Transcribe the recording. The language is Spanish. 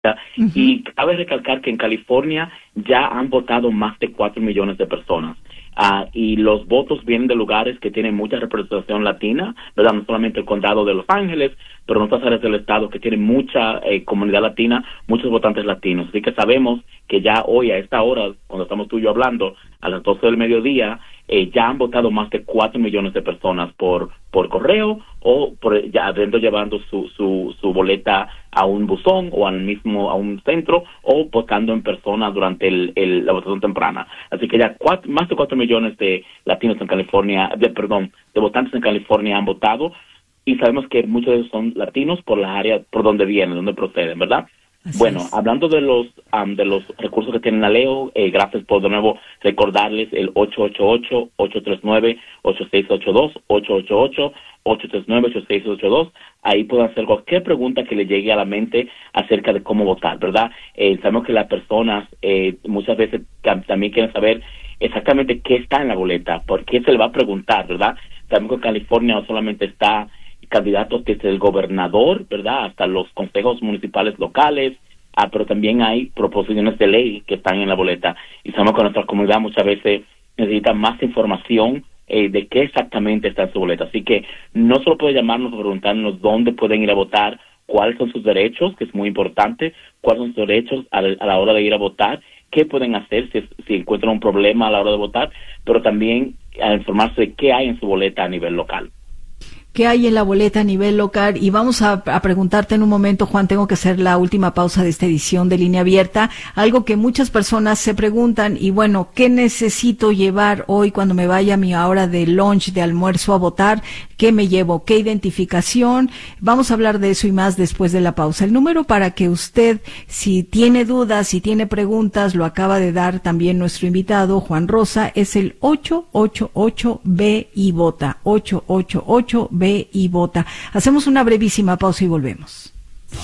Y cabe recalcar que en California ya han votado más de 4 millones de personas. Y los votos vienen de lugares que tienen mucha representación latina, ¿verdad? No solamente el condado de Los Ángeles, pero en otras áreas del estado que tienen mucha comunidad latina, muchos votantes latinos. Así que sabemos que ya hoy, a esta hora, cuando estamos tú y yo hablando, a las 12 del mediodía, ya han votado más de 4 millones de personas por correo o ya adentro llevando su boleta a un buzón o a un centro o votando en persona durante la votación temprana. Así que ya más de 4 millones de latinos en California, de votantes en California han votado, y sabemos que muchos de ellos son latinos por la área por donde vienen, donde proceden, ¿verdad? Hablando de los recursos que tiene la Leo, gracias por de nuevo recordarles el 888-839-8682, 888-839-8682. Ahí pueden hacer cualquier pregunta que le llegue a la mente acerca de cómo votar, ¿verdad? Sabemos que las personas muchas veces también quieren saber exactamente qué está en la boleta, por qué se le va a preguntar, ¿verdad? Sabemos que en California no solamente está candidatos desde el gobernador, ¿verdad?, hasta los consejos municipales locales, pero también hay proposiciones de ley que están en la boleta. Y sabemos que nuestra comunidad muchas veces necesita más información de qué exactamente está en su boleta. Así que no solo puede llamarnos o preguntarnos dónde pueden ir a votar, cuáles son sus derechos, que es muy importante, cuáles son sus derechos a la hora de ir a votar, qué pueden hacer si encuentran un problema a la hora de votar, pero también a informarse de qué hay en su boleta a nivel local. ¿Qué hay en la boleta a nivel local? Y vamos a preguntarte en un momento, Juan, tengo que hacer la última pausa de esta edición de Línea Abierta, algo que muchas personas se preguntan, y bueno, ¿qué necesito llevar hoy cuando me vaya a mi hora de lunch, de almuerzo a votar? ¿Qué me llevo? ¿Qué identificación? Vamos a hablar de eso y más después de la pausa. El número para que usted, si tiene dudas, si tiene preguntas, lo acaba de dar también nuestro invitado, Juan Rosa, es el 888-B y vota, 888-B y vota. Hacemos una brevísima pausa y volvemos.